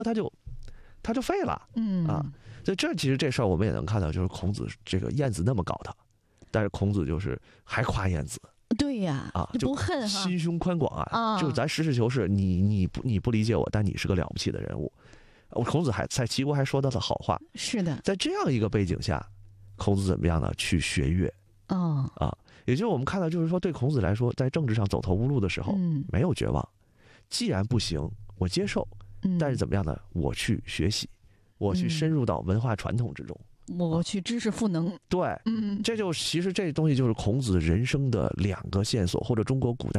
他就废了。所以其实这事儿我们也能看到，就是孔子这个晏子那么搞他，但是孔子就是还夸晏子。 对呀，就不恨哈， 心胸宽广啊，就是咱实事求是，你不理解我，但你是个了不起的人物。孔子还在齐国还说他的好话。 是的， 在这样一个背景下，孔子怎么样呢？去学乐。也就是我们看到，就是说对孔子来说，在政治上走投无路的时候，没有绝望。既然不行，我接受，但是怎么样呢？我去学习，我去深入到文化传统之中， 我去知识赋能。 对，这就其实这东西就是孔子人生的2个线索，或者中国古代